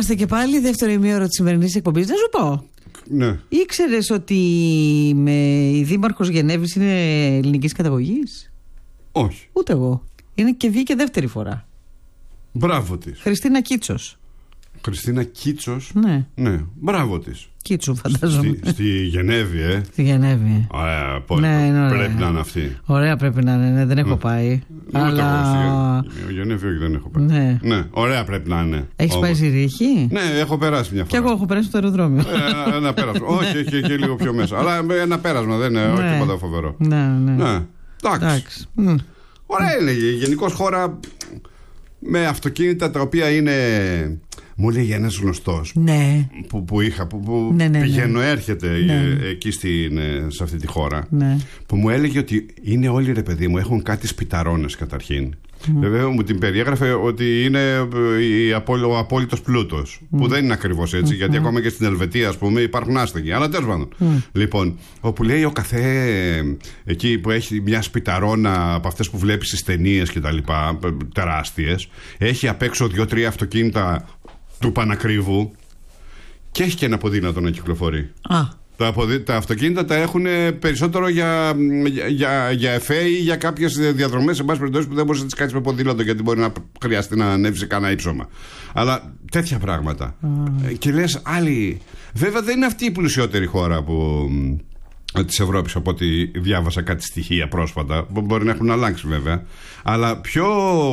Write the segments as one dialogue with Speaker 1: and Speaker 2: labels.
Speaker 1: Είμαστε και πάλι, δεύτερη ημίωρο της σημερινής εκπομπής. Να σου πω.
Speaker 2: Ναι.
Speaker 1: Ήξερες ότι η δήμαρχος Γενέβης είναι ελληνικής καταγωγής?
Speaker 2: Όχι.
Speaker 1: Ούτε εγώ. Είναι και βγήκε δεύτερη φορά.
Speaker 2: Μπράβο της.
Speaker 1: Χριστίνα Κίτσος.
Speaker 2: Χριστίνα Κίτσος.
Speaker 1: Ναι.
Speaker 2: Ναι. Μπράβο της.
Speaker 1: Κίτσου, φαντάζομαι.
Speaker 2: Στη Γενέβη,
Speaker 1: Στη Γενέβη.
Speaker 2: Ωραία, πολύ.
Speaker 1: Ναι,
Speaker 2: πρέπει να είναι αυτή.
Speaker 1: Ωραία, πρέπει να είναι. Ναι, δεν έχω πάει.
Speaker 2: Αλλά. Γενέβη, όχι, δεν έχω πάει.
Speaker 1: Ναι.
Speaker 2: Ναι, ωραία πρέπει να είναι.
Speaker 1: Έχεις πάει στη Ρήχη?
Speaker 2: Ναι, έχω περάσει μια φορά.
Speaker 1: Και εγώ έχω περάσει στο αεροδρόμιο.
Speaker 2: Ένα πέρασμα. Όχι, έχει και λίγο πιο μέσα. Αλλά ένα πέρασμα, δεν είναι όχι τίποτα φοβερό.
Speaker 1: Ναι.
Speaker 2: Εντάξει. Ωραία είναι. Γενικώς χώρα με αυτοκίνητα τα οποία είναι. Μου έλεγε ένας γνωστός που είχα, που πηγαίνω, έρχεται εκεί σε αυτή τη χώρα, που μου έλεγε ότι είναι όλοι, ρε παιδί μου, έχουν κάτι σπιταρώνες καταρχήν. Βέβαια μου την περιέγραφε ότι είναι ο απόλυτος πλούτος, που δεν είναι ακριβώς έτσι, γιατί ακόμα και στην Ελβετία, ας πούμε, υπάρχουν άστεγοι. Αλλά τέλος πάντων. Λοιπόν, όπου λέει ο καθέ εκεί που έχει μια σπιταρόνα από αυτές που βλέπεις στις ταινίες και τα λοιπά, τεράστιες, έχει απ' έξω 2-3 αυτοκίνητα του πανακρίβου και έχει και ένα ποδήλατο να κυκλοφορεί. Τα αυτοκίνητα τα έχουν περισσότερο για εφέ ή για κάποιες διαδρομές, σε πάση περιπτώσει, που δεν μπορείς να τις κάνεις με ποδήλατο, γιατί μπορεί να χρειαστεί να ανέβεις σε κάνα ύψωμα. Αλλά τέτοια πράγματα. Και λες άλλοι. Βέβαια δεν είναι αυτή η πλουσιότερη χώρα της Ευρώπης, από ό,τι διάβασα κάτι στοιχεία πρόσφατα. Μπορεί να έχουν αλλάξει βέβαια. Αλλά πιο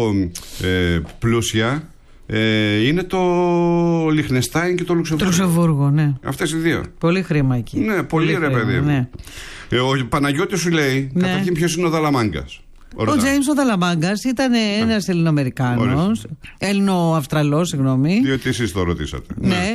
Speaker 2: πλούσια είναι το Λιχνεστάιν και το Λουξεμβούργο.
Speaker 1: Ναι.
Speaker 2: Αυτές οι δύο.
Speaker 1: Πολύ χρήμα εκεί.
Speaker 2: Ναι, πολύ ρε παιδί.
Speaker 1: Ναι.
Speaker 2: Ο Παναγιώτης σου λέει, καταρχήν ποιος είναι ο Δαλαμάγκας.
Speaker 1: Ο Τζέιμς ο Δαλαμάγκας ήταν ένας Ελληνοαμερικάνος, Έλληνο-Αυστραλός, συγγνώμη.
Speaker 2: Διότι εσείς το ρωτήσατε.
Speaker 1: Ναι.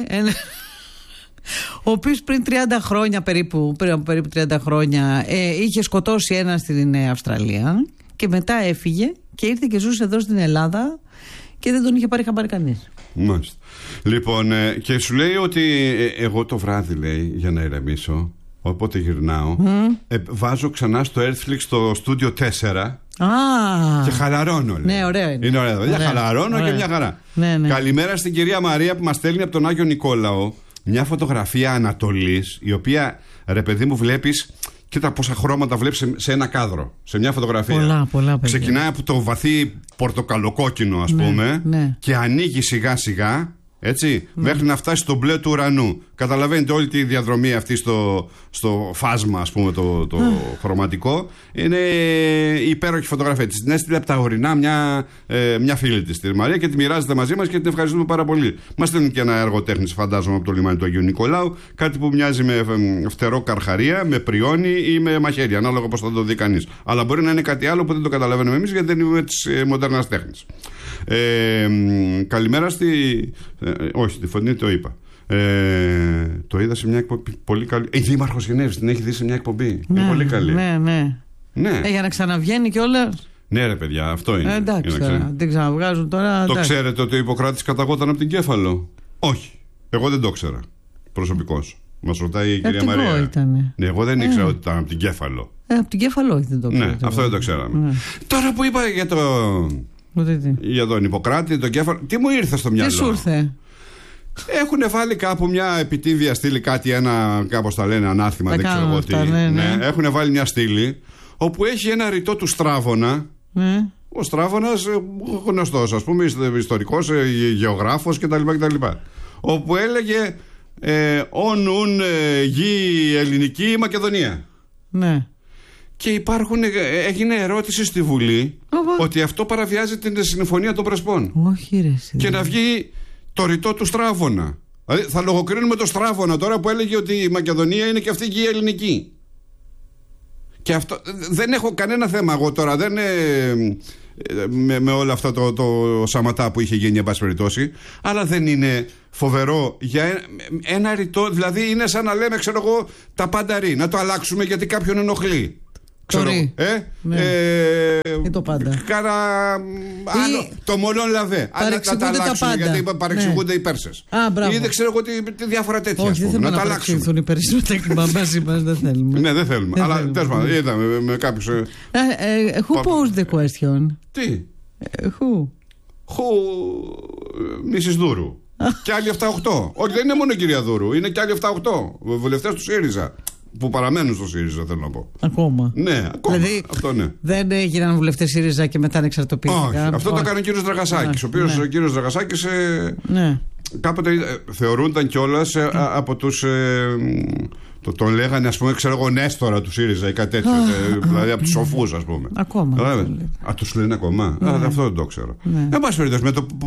Speaker 1: Ο οποίος πριν 30 χρόνια περίπου 30 χρόνια είχε σκοτώσει έναν στην Αυστραλία και μετά έφυγε και ήρθε και ζούσε εδώ στην Ελλάδα και δεν τον είχε πάρει χαμπάρι κανείς.
Speaker 2: Μάλιστα. Λοιπόν, και σου λέει ότι εγώ το βράδυ, λέει, για να ηρεμήσω, όποτε γυρνάω, βάζω ξανά στο Earthflix το Studio 4 και χαλαρώνω. Λέει.
Speaker 1: Ναι, ωραίο είναι.
Speaker 2: Είναι ωραία δουλειά. Χαλαρώνω και μια χαρά.
Speaker 1: Ναι.
Speaker 2: Καλημέρα στην κυρία Μαρία που μας στέλνει από τον Άγιο Νικόλαο μια φωτογραφία Ανατολής, η οποία, ρε παιδί μου, βλέπεις. Κοίτα πόσα χρώματα βλέπεις σε ένα κάδρο, σε μια φωτογραφία.
Speaker 1: Πολλά,
Speaker 2: ξεκινάει από το βαθύ πορτοκαλοκόκκινο, ας πούμε, και ανοίγει σιγά σιγά, έτσι, μέχρι να φτάσει στο μπλε του ουρανού. Καταλαβαίνετε όλη τη διαδρομή αυτή στο φάσμα, ας πούμε, το χρωματικό. Είναι υπέροχη φωτογραφία. Την έστειλε από τα ορεινά μια φίλη της, τη Μαρία, και τη μοιράζεται μαζί μας και την ευχαριστούμε πάρα πολύ. Μας στέλνει και ένα έργο τέχνης, φαντάζομαι, από το λιμάνι του Αγίου Νικολάου. Κάτι που μοιάζει με φτερό καρχαρία, με πριόνι ή με μαχαίρι, ανάλογα πώς θα το δει κανείς. Αλλά μπορεί να είναι κάτι άλλο που δεν το καταλαβαίνουμε εμείς, γιατί δεν είμαι της μοντέρνας τέχνης. Καλημέρα όχι, τη φωνή το είπα. Το είδα σε μια εκπομπή πολύ καλή. Η Δήμαρχος Γενέβης την έχει δει σε μια εκπομπή. Είναι πολύ καλή.
Speaker 1: Ναι. Για να ξαναβγαίνει κιόλας.
Speaker 2: Ναι, ρε παιδιά, αυτό είναι.
Speaker 1: Εντάξει, την ξαναβγάζουν τώρα.
Speaker 2: Το ξέρετε ότι ο Ιπποκράτης καταγόταν από την Κέφαλο? Όχι. Εγώ δεν το ξέρα. Προσωπικώς. Μας ρωτάει η κυρία Μαρία.
Speaker 1: Ήτανε.
Speaker 2: Ναι, εγώ δεν ήξερα ότι ήταν από την Κέφαλο.
Speaker 1: Από την Κέφαλο, όχι, δεν το ξέρω.
Speaker 2: Ναι, αυτό δεν το ξέραμε. Τώρα που είπα για τον Ιπποκράτη, τον Κέφαλο, τι μου ήρθε στο μυαλό?
Speaker 1: Τι σου ήρθε?
Speaker 2: Έχουν βάλει κάπου μια επιτίβια στήλη, κάπως τα λένε, ανάθημα, δεν ξέρω εγώ τι. Ναι. Έχουν βάλει μια στήλη όπου έχει ένα ρητό του Στράβωνα. Ο Στράβωνας, γνωστός, ας πούμε, ιστορικός, γεωγράφος κτλ. Όπου έλεγε «Ον γη ελληνική Μακεδονία».
Speaker 1: Ναι.
Speaker 2: Και έγινε ερώτηση στη Βουλή ότι αυτό παραβιάζει την Συμφωνία των Πρεσπών.
Speaker 1: Όχι, ρε.
Speaker 2: Και να βγει το ρητό του Στράβωνα. Δηλαδή θα λογοκρίνουμε το Στράβωνα τώρα που έλεγε ότι η Μακεδονία είναι και αυτή γη ελληνική. Και αυτό δεν έχω κανένα θέμα εγώ τώρα. Δεν με όλα αυτά το σαματά που είχε γίνει, εν πάση περιπτώσει. Αλλά δεν είναι φοβερό για ένα ρητό? Δηλαδή είναι σαν να λέμε, ξέρω εγώ, τα πάντα ρί. Να το αλλάξουμε γιατί κάποιον ενοχλεί. Ξέρω,
Speaker 1: ή το πάντα.
Speaker 2: Το μολόν λαβέ. Να τα αλλάξουμε γιατί παρεξηγούνται οι Πέρσες. Ή δεν ξέρω εγώ τι διάφορα τέτοια.
Speaker 1: Όχι, δεν θέλουμε να παρεξηγηθούν οι Πέρσες μαζί μας. Δεν θέλουμε.
Speaker 2: Ναι, δεν θέλουμε. Αλλά τέλος πάντων, είδαμε με κάποιους.
Speaker 1: Who posed the question?
Speaker 2: Τι?
Speaker 1: Who?
Speaker 2: Mrs. Δούρου. Και άλλοι 7-8. Όχι, δεν είναι μόνο η κυρία Δούρου, είναι και άλλοι 7-8 βουλευτές του ΣΥΡΙΖΑ. Που παραμένουν στο ΣΥΡΙΖΑ, θέλω να πω.
Speaker 1: Ακόμα.
Speaker 2: Ναι, ακόμα.
Speaker 1: Δηλαδή,
Speaker 2: αυτό ναι.
Speaker 1: Δεν έγιναν βουλευτές ΣΥΡΙΖΑ και μετά ανεξαρτοποιήθηκαν.
Speaker 2: Όχι. Αυτό το έκανε ο κύριος Δραγασάκης. Ο οποίος ο κύριος Δραγασάκης κάποτε θεωρούνταν κιόλας από τους. Τον λέγανε, ας πούμε, ξέρω εγώ, Νέστορα του ΣΥΡΙΖΑ ή κάτι τέτοιο. Δηλαδή από τους σοφούς, ας πούμε.
Speaker 1: Ακόμα.
Speaker 2: Τους λένε ακόμα. Αυτό δεν το ξέρω. Εν πάση περιπτώσει,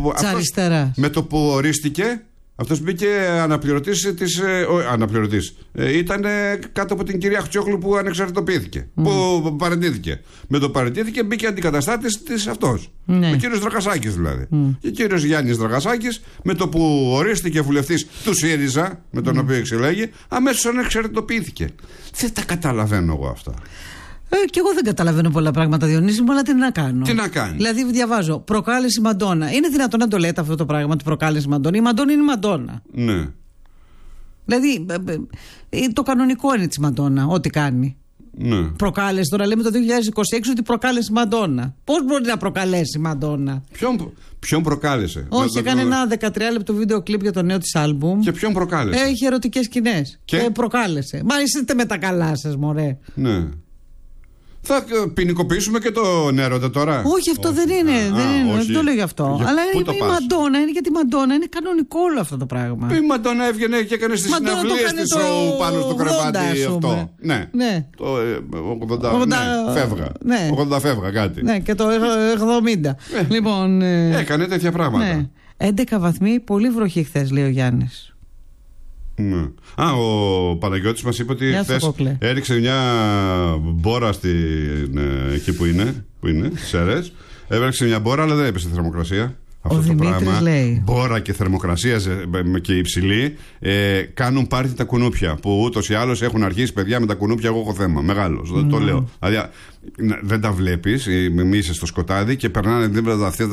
Speaker 2: με το που ορίστηκε. Αυτός μπήκε αναπληρωτής της. Αναπληρωτής. Ήταν κάτω από την κυρία Χτσιόγλου που ανεξαρτητοποιήθηκε. Που παραιτήθηκε. Με το παραιτήθηκε μπήκε αντικαταστάτης της αυτός. Ο κύριος Δραγασάκης δηλαδή. Και ο κύριος Γιάννης Δραγασάκης, με το που ορίστηκε βουλευτής του ΣΥΡΙΖΑ, με τον οποίο εξελέγει, αμέσως ανεξαρτητοποιήθηκε. Δεν τα καταλαβαίνω εγώ αυτά.
Speaker 1: Και εγώ δεν καταλαβαίνω πολλά πράγματα, Διονύση μου, αλλά τι να κάνω.
Speaker 2: Τι να κάνει.
Speaker 1: Δηλαδή, διαβάζω. Προκάλεσε Μαντόνα. Είναι δυνατόν να το λέτε αυτό το πράγμα, ότι προκάλεσε Μαντόνα? Η Μαντόνα είναι η Μαντόνα.
Speaker 2: Ναι.
Speaker 1: Δηλαδή, το κανονικό είναι τη Μαντόνα, ό,τι κάνει.
Speaker 2: Ναι.
Speaker 1: Προκάλεσε, τώρα λέμε το 2026 ότι προκάλεσε Μαντόνα. Πώς μπορεί να προκαλέσει Μαντόνα?
Speaker 2: Ποιον προκάλεσε?
Speaker 1: Όχι, έκανε ένα 13 λεπτό βίντεο κλιπ για το νέο της άλμπουμ.
Speaker 2: Και ποιον προκάλεσε?
Speaker 1: Έχει ερωτικές σκηνές. Και προκάλεσε. Μα είστε με τα καλά σας, μωρέ.
Speaker 2: Ναι. Θα ποινικοποιήσουμε και τον έρωτα τώρα?
Speaker 1: Όχι, αυτό δεν είναι. Δεν το λέω γι' αυτό. Αλλά η Μαντόνα είναι, γιατί η Μαντόνα είναι κανονικό όλο αυτό το πράγμα.
Speaker 2: Η Μαντόνα έβγαινε και έκανε στις συναυλίες της πάνω στο κρεβάτι αυτό. Ναι. Το 80 φεύγα. 80 φεύγα κάτι.
Speaker 1: Ναι, και το 70. Λοιπόν.
Speaker 2: Έκανε τέτοια πράγματα.
Speaker 1: 11 βαθμοί, πολύ βροχή χθες, λέει ο Γιάννης.
Speaker 2: Ναι. Ο Παναγιώτης μας είπε ότι χθες έριξε μια μπόρα εκεί που είναι στις Σέρρες. Έριξε μια μπόρα, αλλά δεν έπεσε θερμοκρασία. Αυτό το πράγμα, λέει. Μπόρα και θερμοκρασία και υψηλή, κάνουν πάρτι τα κουνούπια. Που ούτως ή άλλως έχουν αρχίσει, παιδιά, με τα κουνούπια. Εγώ έχω θέμα μεγάλο. Το λέω. Δηλαδή, δεν τα βλέπεις, μη είσαι στο σκοτάδι και περνάνε δίπλα τα αυτιά.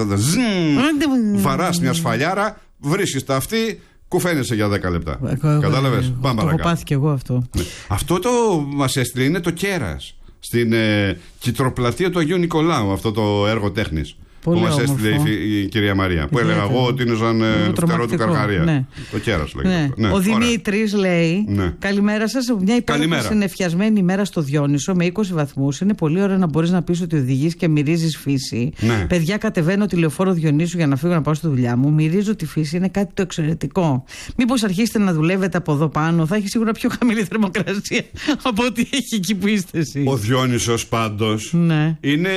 Speaker 2: Βαράς μια σφαλιάρα, βρίσκεις τα αυτή. Κουφαίνεσαι για 10 λεπτά. Κατάλαβες? Πάμε παρακάτω.
Speaker 1: Το έχω πάθει κι εγώ αυτό.
Speaker 2: Αυτό το μας έστειλε είναι το Κέρας. Στην Κιτροπλατεία του Αγίου Νικολάου. Αυτό το έργο τέχνης. Που μας έστειλε η κυρία Μαρία. Που έλεγα εγώ ότι είναι σαν φτερό του Καρχαρία.
Speaker 1: Ναι.
Speaker 2: Το Κέρας λέγεται.
Speaker 1: Ναι. Ο Δημήτρης λέει: καλημέρα σας. Μια υπέροχη συννεφιασμένη ημέρα στο Διόνυσο με 20 βαθμούς. Είναι πολύ ωραίο να μπορείς να πεις ότι οδηγείς και μυρίζεις φύση.
Speaker 2: Ναι.
Speaker 1: Παιδιά, κατεβαίνω τη λεωφόρο Διονύσου για να φύγω να πάω στη δουλειά μου. Μυρίζω τη φύση, είναι κάτι το εξαιρετικό. Μήπως αρχίσετε να δουλεύετε από εδώ πάνω? Θα έχει σίγουρα πιο χαμηλή θερμοκρασία από ό,τι έχει εκεί που είστε εσείς.
Speaker 2: Ο Διόνυσος πάντως είναι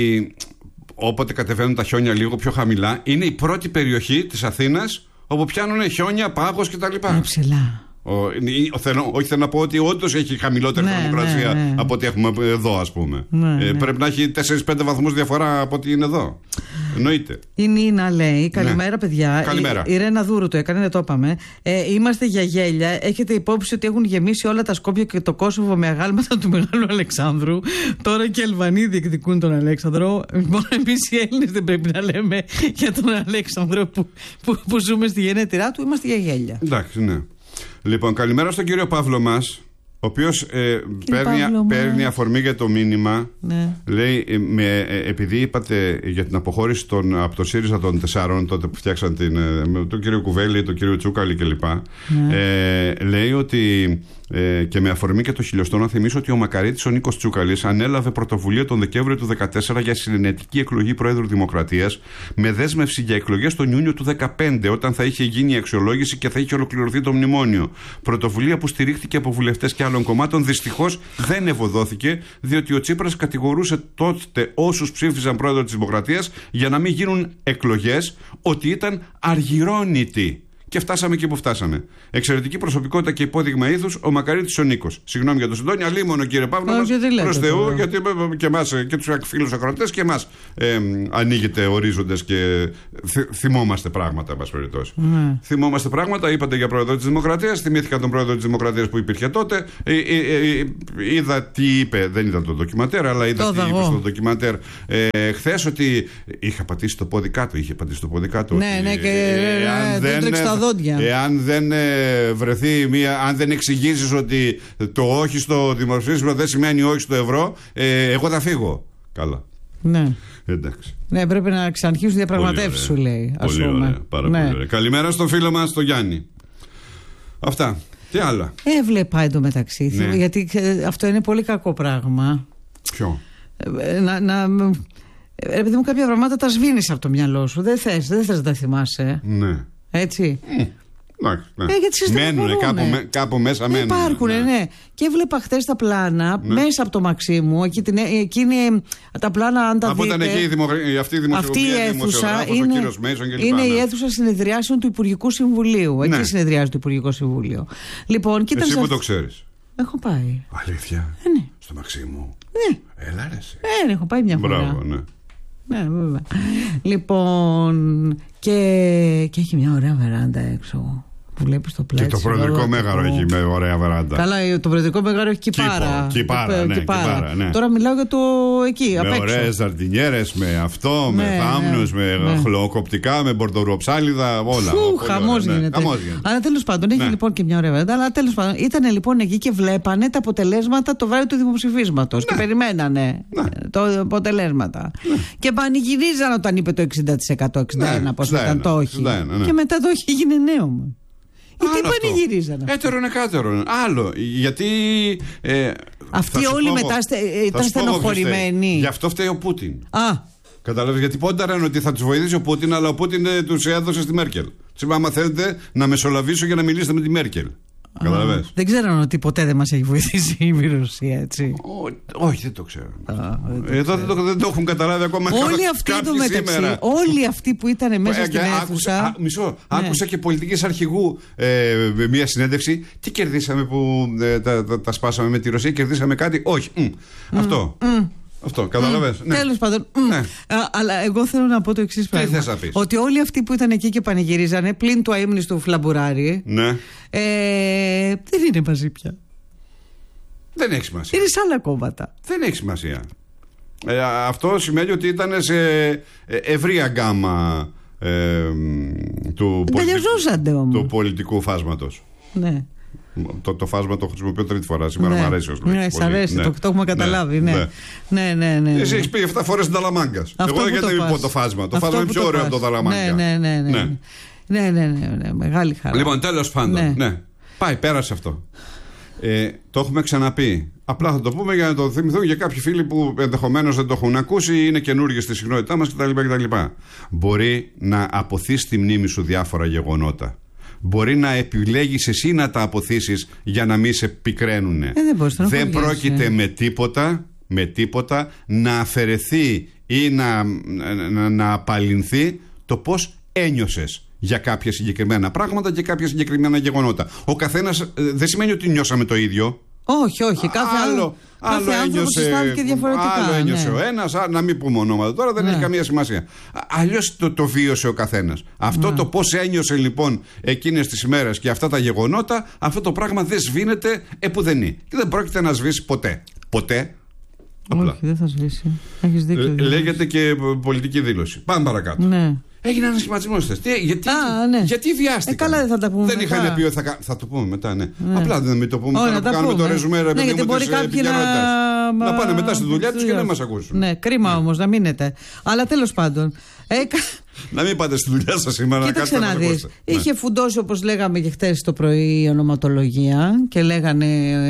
Speaker 2: όποτε κατεβαίνουν τα χιόνια λίγο πιο χαμηλά, είναι η πρώτη περιοχή της Αθήνας όπου πιάνουν χιόνια, πάγος κτλ.
Speaker 1: Ψηλά.
Speaker 2: Όχι, θέλω να πω ότι όντως έχει χαμηλότερη θερμοκρασία από ό,τι έχουμε εδώ, ας πούμε. Πρέπει να έχει 4-5 βαθμούς διαφορά από ό,τι είναι εδώ. Εννοείται.
Speaker 1: Η Νίνα λέει: καλημέρα, παιδιά.
Speaker 2: Καλημέρα.
Speaker 1: Η Ρένα Δούρου το έκανε, δεν το είπαμε. Είμαστε για γέλια. Έχετε υπόψη ότι έχουν γεμίσει όλα τα Σκόπια και το Κόσοβο με αγάλματα του Μεγάλου Αλεξάνδρου. Τώρα και οι Αλβανοί διεκδικούν τον Αλέξανδρο. Μόνο εμείς οι Έλληνες δεν πρέπει να λέμε για τον Αλέξανδρο που ζούμε στη γενέτειρά του. Είμαστε για γέλια.
Speaker 2: Εντάξει, ναι. Λοιπόν, καλημέρα στον κύριο Παύλο μας, ο οποίος παίρνει αφορμή για το μήνυμα. Ναι. Λέει, επειδή είπατε για την αποχώρηση από το ΣΥΡΙΖΑ των 4, τότε που φτιάξαν τον κύριο Κουβέλη, τον κύριο Τσούκαλη κλπ. Ναι. Λέει ότι και με αφορμή και το χιλιοστό, να θυμίσω ότι ο Μακαρίτης ο Νίκος Τσούκαλης ανέλαβε πρωτοβουλία τον Δεκέμβριο του 2014 για συνενετική εκλογή Προέδρου Δημοκρατίας, με δέσμευση για εκλογές τον Ιούνιο του 2015, όταν θα είχε γίνει η αξιολόγηση και θα είχε ολοκληρωθεί το μνημόνιο. Πρωτοβουλία που στηρίχθηκε από βουλευτές και άλλων κομμάτων. Δυστυχώς δεν ευωδόθηκε, διότι ο Τσίπρας κατηγορούσε τότε όσους ψήφισαν Πρόεδρο της Δημοκρατίας για να μην γίνουν εκλογές, ότι ήταν αργυρώνητοι. Και φτάσαμε εκεί που φτάσαμε. Εξαιρετική προσωπικότητα και υπόδειγμα ήθους ο Μακαρίτης ο Νίκος. Συγγνώμη για το συντόνι, αλίμονο κύριε Παύλο μας, προς Θεού, γιατί και εμάς και τους φίλους ακροατές και εμάς ανοίγετε ορίζοντες και θυμόμαστε πράγματα, εν πάση περιπτώσει. Θυμόμαστε πράγματα, είπατε για Πρόεδρο της Δημοκρατίας, θυμήθηκα τον Πρόεδρο της Δημοκρατίας που υπήρχε τότε. Είδα τι είπε, δεν είδα το ντοκιμαντέρ, αλλά είδα τι είπε στο ντοκιμαντέρ χθες, ότι είχε πατήσει το πόδι κάτω.
Speaker 1: Ναι, και δεν τρέξει τα δόντια.
Speaker 2: Εάν δεν βρεθεί αν δεν εξηγήσεις ότι το όχι στο δημοψήφισμα δεν σημαίνει όχι στο ευρώ, εγώ θα φύγω. Καλά.
Speaker 1: Ναι.
Speaker 2: Εντάξει.
Speaker 1: Ναι, πρέπει να ξαναρχίσουν διαπραγματεύσεις, σου λέει.
Speaker 2: Πολύ ωραία. Πάρα πολύ ωραία. Καλημέρα στον φίλο μας, τον Γιάννη. Αυτά. Τι άλλα.
Speaker 1: Έβλεπα εντωμεταξύ. Ναι. Γιατί αυτό είναι πολύ κακό πράγμα.
Speaker 2: Ποιο?
Speaker 1: Επειδή μου κάποια πράγματα τα σβήνεις από το μυαλό σου. Δεν θες να τα θυμάσαι.
Speaker 2: Ναι.
Speaker 1: Έτσι.
Speaker 2: Ναι. Μένουν κάπου μέσα.
Speaker 1: Υπάρχουν, ναι. Και έβλεπα χθες τα πλάνα μέσα από το Μαξίμου. Εκείνη τα πλάνα, αν τα δείτε.
Speaker 2: Από ήταν εκεί αυτή η
Speaker 1: αίθουσα είναι η αίθουσα συνεδριάσεων του Υπουργικού Συμβουλίου.
Speaker 2: Ναι.
Speaker 1: Εκεί συνεδριάζει το Υπουργικό Συμβούλιο. Λοιπόν,
Speaker 2: εσύ που το ξέρεις?
Speaker 1: Έχω πάει.
Speaker 2: Αλήθεια?
Speaker 1: Ναι.
Speaker 2: Στο Μαξίμου?
Speaker 1: Ναι.
Speaker 2: Έλα ρε εσύ.
Speaker 1: Έχω πάει μια φορά.
Speaker 2: Μπράβο, ναι.
Speaker 1: Ναι, βέβαια. Λοιπόν, και έχει μια ωραία βεράντα έξω που βλέπεις το πλάι.
Speaker 2: Και το Προεδρικό Μέγαρο έχει με ωραία βεράντα.
Speaker 1: Καλά, το Προεδρικό Μέγαρο έχει κυπάρα. Ναι. Τώρα μιλάω για το εκεί, απ' έξω.
Speaker 2: Με ωραίες ζαρτινιέρες, με αυτό, με θάμνους, με χλωοκοπτικά, με μπορτοροψάλιδα, όλα.
Speaker 1: Χαμός γίνεται. Αλλά τέλος πάντων, έχει λοιπόν και μια ωραία βεράντα. Αλλά τέλος πάντων, ήταν λοιπόν εκεί και βλέπανε τα αποτελέσματα το βράδυ του δημοψηφίσματος. Και περιμένανε τα αποτελέσματα. Και πανηγυρίζαν όταν είπε το 60%, 61% πως ήταν το όχι. Και μετά το όχι έγινε νέο μου. Γιατί πανηγυρίζανε?
Speaker 2: Έτερον εκάτερον. Άλλο. Γιατί.
Speaker 1: Αυτοί όλοι μετά ήταν στενοχωρημένοι.
Speaker 2: Γι' αυτό φταίει ο Πούτιν. Καταλάβεις, γιατί πόνταραν ότι θα τους βοηθήσει ο Πούτιν, αλλά ο Πούτιν τους έδωσε στη Μέρκελ. Τους είπα, άμα θέλετε να μεσολαβήσω για να μιλήσετε με τη Μέρκελ. Καταλαβες.
Speaker 1: Δεν ξέραν ότι ποτέ δεν μας έχει βοηθήσει η Ρωσία, έτσι.
Speaker 2: Όχι, δεν το ξέρω. Εδώ δεν το έχουν καταλάβει ακόμα.
Speaker 1: Όλοι αυτοί εντωμεταξύ, όλοι αυτοί που ήταν μέσα στην αίθουσα.
Speaker 2: Μισό. Άκουσα και πολιτικής αρχηγού μια συνέντευξη. Τι κερδίσαμε που τα σπάσαμε με τη Ρωσία? Κερδίσαμε κάτι? Όχι. Αυτό, καταλαβες.
Speaker 1: Τέλος πάντων. Αλλά εγώ θέλω να πω το εξής πράγμα. Ότι όλοι αυτοί που ήταν εκεί και πανηγυρίζανε, πλην του αείμνηστου Φλαμπουράρη, δεν είναι μαζί πια.
Speaker 2: Δεν έχει σημασία.
Speaker 1: Είναι σε άλλα κόμματα.
Speaker 2: Δεν έχει σημασία. Αυτό σημαίνει ότι ήταν σε ευρία γκάμα του πολιτικού φάσματος.
Speaker 1: Ναι.
Speaker 2: Το φάσμα το χρησιμοποιώ τρίτη φορά. Σήμερα μου αρέσει ως λέξη.
Speaker 1: Ναι, σ' αρέσει, το έχουμε καταλάβει. Ναι.
Speaker 2: Εσύ έχεις πει 7 φορές την Ταλαμάγκα. Εγώ γιατί δεν πω το φάσμα. Το φάσμα είναι πιο ωραίο από το Ταλαμάγκα.
Speaker 1: Ναι, μεγάλη χαρά.
Speaker 2: Λοιπόν, τέλος πάντων. Πάει, πέρασε αυτό. Το έχουμε ξαναπεί. Απλά θα το πούμε για να το θυμηθούν για κάποιοι φίλοι που ενδεχομένως δεν το έχουν ακούσει, είναι καινούργιοι στη συχνότητά μας κτλ. Μπορεί να αποθείς τη μνήμη σου διάφορα γεγονότα. Μπορεί να επιλέγεις εσύ να τα αποθήσεις για να μην σε πικραίνουνε. Δεν πρόκειται με τίποτα να αφαιρεθεί ή να απαλληλθεί το πώς ένιωσες για κάποια συγκεκριμένα πράγματα και κάποια συγκεκριμένα γεγονότα. Ο καθένας δεν σημαίνει ότι νιώσαμε το ίδιο.
Speaker 1: Όχι. Κάθε άνθρωπος αισθάνθηκε διαφορετικά.
Speaker 2: Άλλο ένιωσε ο ένας, να μην πούμε ονόματα τώρα, δεν έχει καμία σημασία. Αλλιώς το βίωσε ο καθένας. Αυτό το πώς ένιωσε λοιπόν εκείνες τις ημέρες και αυτά τα γεγονότα, αυτό το πράγμα δεν σβήνεται επουδενή. Και δεν πρόκειται να σβήσει ποτέ. Ποτέ.
Speaker 1: Όχι, δεν θα σβήσει. Έχεις δίκιο.
Speaker 2: Λέγεται και πολιτική δήλωση. Πάμε παρακάτω.
Speaker 1: Ναι.
Speaker 2: Έγινε ένα σχηματισμό χθες. Γιατί βιάστηκαν?
Speaker 1: Καλά, δεν θα τα πούμε.
Speaker 2: Δεν είχαν πει ότι θα το πούμε μετά, ναι. Απλά δεν μην το πούμε. Τώρα που κάνουμε το ρεζουμέ, ρε παιδί μου, της επικαιρότητας. Να πάνε μετά στη δουλειά τους και να μας ακούσουν.
Speaker 1: Ναι, κρίμα όμως να μείνετε. Αλλά τέλος πάντων.
Speaker 2: Να μην πάτε στη δουλειά σας σήμερα.
Speaker 1: Κοίταξε να δεις. Είχε φουντώσει, όπως λέγαμε και χθες το πρωί, η ονοματολογία και λέγανε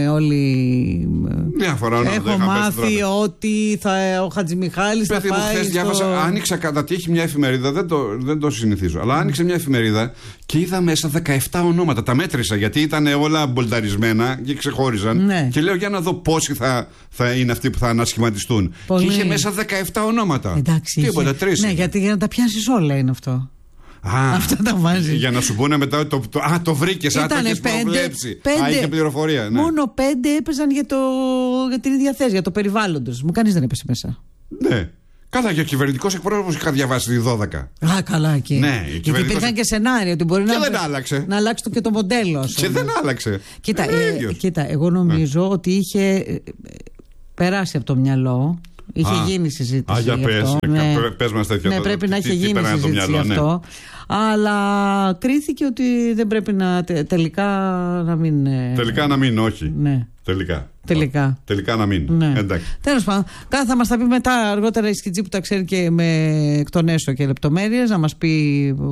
Speaker 1: όλοι.
Speaker 2: Διάφορα ονόματα.
Speaker 1: Έχω μάθει ότι ο Χατζημιχάλης θα πάει.
Speaker 2: Χθες διάβασα, άνοιξα κατά τύχη μια εφημερίδα, δεν το συνηθίζω. Αλλά άνοιξε μια εφημερίδα και είδα μέσα 17 ονόματα. Τα μέτρησα γιατί ήταν όλα μπολταρισμένα και ξεχώριζαν. Ναι. Και λέω για να δω πόσοι θα είναι αυτοί που θα ανασχηματιστούν. Και είχε μέσα 17 ονόματα.
Speaker 1: Εντάξει.
Speaker 2: Τίποτα, 3.
Speaker 1: Ναι, γιατί για να τα πιάσεις όλα είναι αυτό. Αυτά τα βάζει.
Speaker 2: Για να σου πούνε μετά το βρήκες, το έχεις προβλέψει. Είχε πληροφορία. Ναι.
Speaker 1: Μόνο 5 έπαιζαν για την ίδια θέση, για το περιβάλλοντος. Μου κανείς δεν έπεσε μέσα.
Speaker 2: Ναι. Καλά, για κυβερνητικός εκπρόσωπος είχα διαβάσει 12.
Speaker 1: Καλά, εκεί. Ναι, γιατί υπήρχαν και σενάρια ότι μπορεί να αλλάξει και το μοντέλο.
Speaker 2: Και δεν άλλαξε.
Speaker 1: Κοίτα, εγώ νομίζω ότι είχε περάσει από το μυαλό Είχε γίνει συζήτηση.
Speaker 2: Για πες, πες μας τέτοια.
Speaker 1: Ναι, πρέπει να έχει γίνει συζήτηση γι' αυτό. Αλλά κρίθηκε ότι δεν πρέπει να τελικά να μην.
Speaker 2: Τελικά να μην, όχι.
Speaker 1: Ναι.
Speaker 2: Τελικά να μην.
Speaker 1: Ναι.
Speaker 2: Εντάξει.
Speaker 1: Τέλος πάντων, θα μας τα πει μετά αργότερα η Σκιτζή που τα ξέρει και εκ των έσω και λεπτομέρειες, να μας πει.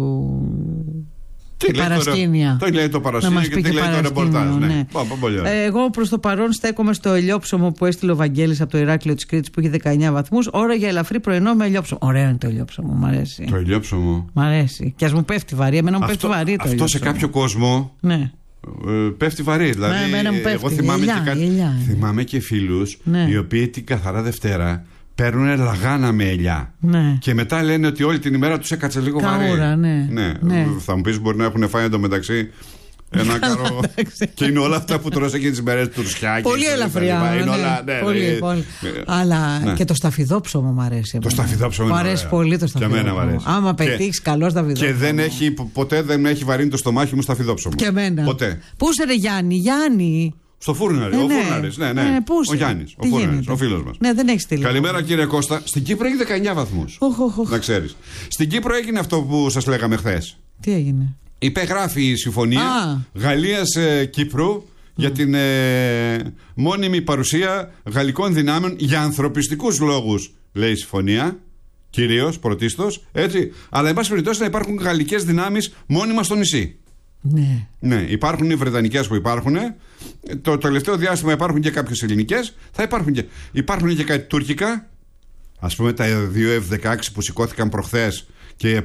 Speaker 2: Τι παρασκήνια. Το λέει το παρασκήνια και τι λέει το ρεπορτάζ. Ναι.
Speaker 1: Εγώ προς το παρόν στέκομαι στο ελιόψωμο που έστειλε ο Βαγγέλης από το Ηράκλειο της Κρήτης που έχει 19 βαθμούς. Ώρα για ελαφρύ πρωινό με ελιόψωμο. Ωραίο είναι το ελιόψωμο, μ' αρέσει.
Speaker 2: Το ελιόψωμο.
Speaker 1: Μ' αρέσει. Και ας μου πέφτει βαρύ, εμένα μου πέφτει βαρύ το ελιόψωμο.
Speaker 2: Αυτό σε κάποιο κόσμο.
Speaker 1: Ναι.
Speaker 2: Πέφτει βαρύ. Δηλαδή, εγώ θυμάμαι και φίλους οι οποίοι την καθαρά Δευτέρα παίρνουν λαγάνα με ελιά.
Speaker 1: Ναι.
Speaker 2: Και μετά λένε ότι όλη την ημέρα τους έκατσε λίγο βαρύ. Ναι. Θα μου πεις μπορεί να έχουν φάει εντωμεταξύ ένα καρό. Και είναι όλα αυτά που τρως εκεί τις μέρες του ρουσιάκι.
Speaker 1: Πολύ ελαφριά. Πολύ. Αλλά και το σταφιδόψωμο μου αρέσει.
Speaker 2: Το σταφιδόψωμο μου
Speaker 1: αρέσει πολύ. Το σταφιδόψωμο. Άμα πετύχεις καλό σταφιδόψωμο.
Speaker 2: Και ποτέ δεν έχει βαρύνει το στομάχι μου σταφιδόψωμο.
Speaker 1: Και εμένα.
Speaker 2: Ποτέ.
Speaker 1: Πού είσαι ρε Γιάννη.
Speaker 2: Στο Φούρναρη, ο Φούρναρης, ναι. Ο Γιάννης, ο Φούρναρης, ο φίλος μας.
Speaker 1: Ναι, δεν έχει στείλει.
Speaker 2: Καλημέρα κύριε Κώστα. Στην Κύπρο έχει 19 βαθμούς. Να ξέρεις. Στην Κύπρο έγινε αυτό που σας λέγαμε χθες.
Speaker 1: Τι έγινε?
Speaker 2: Υπεγράφει η συμφωνία Γαλλίας-Κύπρου για την μόνιμη παρουσία γαλλικών δυνάμεων για ανθρωπιστικούς λόγους, λέει η συμφωνία. Κυρίως, πρωτίστως, έτσι. Αλλά, εν πάση περιπτώσει, να υπάρχουν γαλλικές δυνάμεις μόνιμα στο νησί. Ναι, υπάρχουν οι βρετανικές που υπάρχουν. Το τελευταίο διάστημα υπάρχουν και κάποιες ελληνικές. Θα υπάρχουν και κάτι τουρκικά. Ας πούμε τα 2 F-16 που σηκώθηκαν προχθές και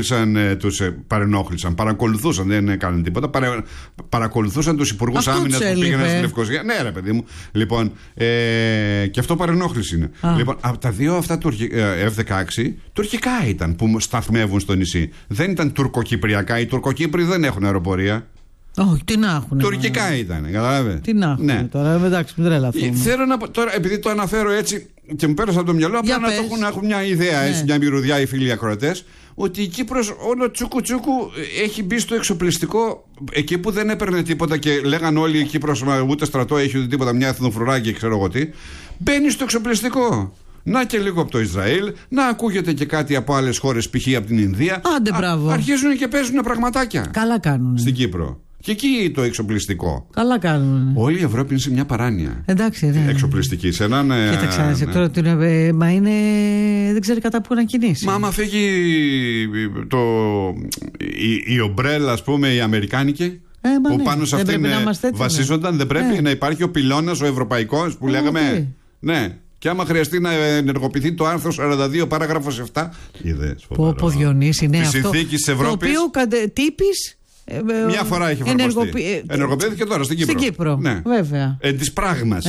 Speaker 2: παρακολουθούσαν, δεν έκαναν τίποτα. Παρακολουθούσαν τους υπουργούς άμυνας που πήγαιναν στη Λευκοσία. Ναι, ρε παιδί μου. Λοιπόν, και αυτό παρενόχληση είναι. Λοιπόν, από τα 2 αυτά F-16 τουρκικά ήταν που σταθμεύουν στο νησί. Δεν ήταν τουρκοκυπριακά. Οι Τουρκοκύπροι δεν έχουν αεροπορία.
Speaker 1: Όχι, τι να έχουν.
Speaker 2: Τουρκικά ήταν, καταλάβες.
Speaker 1: Τι να έχουν τώρα, εντάξει, μην τρελαθούμε.
Speaker 2: Θέλω να πω τώρα, επειδή το αναφέρω έτσι και μου πέρασε από το μυαλό, απλά να έχουν μια ιδέα, μια μυρωδιά οι φίλοι ακροατές, ότι η Κύπρος όλο τσούκου έχει μπει στο εξοπλιστικό εκεί που δεν έπαιρνε τίποτα και λέγαν όλοι η Κύπρος ούτε στρατό έχει ούτε τίποτα, μια εθνοφρουράκη ξέρω εγώ τι. Μπαίνει στο εξοπλιστικό. Να και λίγο από το Ισραήλ, να ακούγεται και κάτι από άλλες χώρες, π.χ. από την Ινδία.
Speaker 1: Άντε, μπράβο.
Speaker 2: Αρχίζουν και παίζουν πραγματάκια.
Speaker 1: Καλά κάνουν.
Speaker 2: Στην Κύπρο. Και εκεί το εξοπλιστικό.
Speaker 1: Καλά κάνουν.
Speaker 2: Όλη η Ευρώπη είναι σε μια παράνοια.
Speaker 1: Εντάξει, ναι.
Speaker 2: Εξοπλιστική. Σε έναν.
Speaker 1: Κοίταξε, τώρα ότι είναι. Μα είναι. Δεν ξέρει κατά πού να κινήσει.
Speaker 2: Μα άμα φύγει η ομπρέλα, ας πούμε, η αμερικάνικη. Που πάνω σε αυτήν βασίζονταν, δεν πρέπει να υπάρχει ο πυλώνας, ο ευρωπαϊκός που λέγαμε. Ναι. Και άμα χρειαστεί να ενεργοποιηθεί το άρθρο 42 παράγραφος 7. Είδες.
Speaker 1: Πω Διονύση, ναι.
Speaker 2: Τη συνθήκη της Ευρώπης.
Speaker 1: Το οποίο τύπης.
Speaker 2: Μια φορά έχει εφαρμοστεί. Ενεργοποιήθηκε τώρα στην Κύπρο.
Speaker 1: Στην Κύπρο,
Speaker 2: ναι.
Speaker 1: Βέβαια.
Speaker 2: Εν της πράγμας.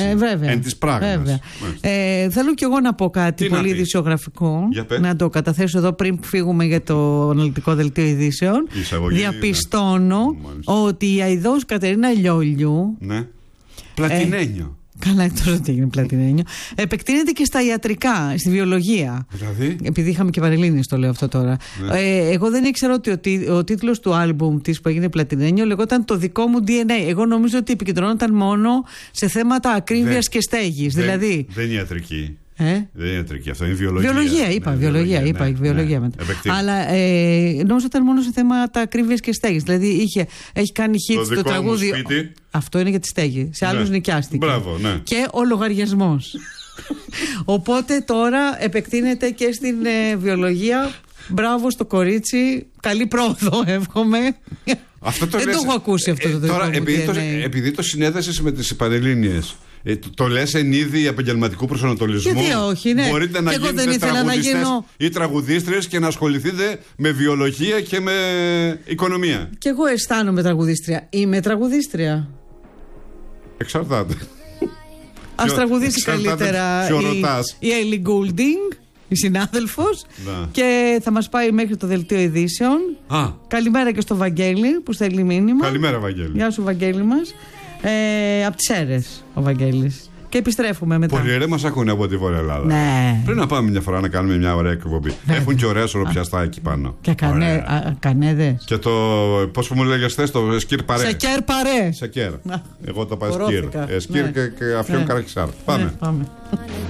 Speaker 1: Θέλω κι εγώ να πω κάτι πολύ ειδησιογραφικό. Να το καταθέσω εδώ πριν φύγουμε για το αναλυτικό δελτίο ειδήσεων. Διαπιστώνω ότι η αηδός Κατερίνα Λιόλιου.
Speaker 2: Ναι. Πλατινένιο.
Speaker 1: Καλά, εκτός ότι έγινε πλατινένιο. Επεκτείνεται και στα ιατρικά, στη βιολογία.
Speaker 2: Δηλαδή.
Speaker 1: Επειδή είχαμε και Πανελλήνιες, το λέω αυτό τώρα. Ναι. Εγώ δεν ήξερα ότι ο τίτλος του άλμπουμ της που έγινε πλατινένιο λεγόταν Το δικό μου DNA. Εγώ νομίζω ότι επικεντρώνονταν μόνο σε θέματα ακρίβειας και στέγης. Δηλαδή.
Speaker 2: Δεν είναι ιατρική. Δεν είναι ιατρική, αυτό είναι βιολογία.
Speaker 1: Βιολογία, είπα. Βιολογία μετά. Αλλά νόμιζα ήταν μόνο σε θέματα ακρίβειας και στέγης. Δηλαδή έχει κάνει hits το τραγούδι. Αυτό είναι για τη στέγη. Σε άλλους νοικιάστηκε.
Speaker 2: Μπράβο, ναι.
Speaker 1: Και ο λογαριασμός. Οπότε τώρα επεκτείνεται και στην βιολογία. Μπράβο στο κορίτσι. Καλή πρόοδο, εύχομαι. Δεν το έχω ακούσει αυτό το
Speaker 2: τώρα, επειδή το συνέδεσες με τις Πανελλήνιες. Το λες εν είδη επαγγελματικού προσανατολισμού.
Speaker 1: Γιατί όχι, ναι.
Speaker 2: Μπορείτε να γίνετε τραγουδιστές ή τραγουδίστριες και να ασχοληθείτε με βιολογία και με οικονομία.
Speaker 1: Και εγώ αισθάνομαι τραγουδίστρια. Είμαι τραγουδίστρια.
Speaker 2: Εξαρτάται.
Speaker 1: Ας τραγουδήσει καλύτερα η Έλλη Γκούλντινγκ, η συνάδελφος, και θα μας πάει μέχρι το δελτίο ειδήσεων. Καλημέρα και στο Βαγγέλη που στέλνει μήνυμα.
Speaker 2: Καλημέρα, Βαγγέλη.
Speaker 1: Γεια σου, Βαγγέλη μας. Από τις Σέρρες ο Βαγγέλης. Και επιστρέφουμε μετά.
Speaker 2: Πολλοί ρε μας ακούνε από τη Βόρεια Ελλάδα.
Speaker 1: Ναι.
Speaker 2: Πρέπει να πάμε μια φορά να κάνουμε μια ωραία εκπομπή. Έχουν και ωραία σοροπιαστά εκεί πάνω.
Speaker 1: Και κανέδες.
Speaker 2: Και το. Πώς μου λέγες χθες, το σκυρ παρέ.
Speaker 1: Σεκέρ παρέ.
Speaker 2: Εγώ το πάω σκυρ. Σκυρ και αφιόν καραξάρ. Πάμε.